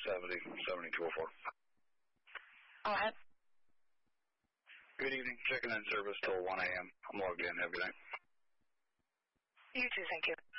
70-7204. Go ahead. Good evening. Checking in service till 1 a.m. I'm logged in. Have a good night. You too, thank you.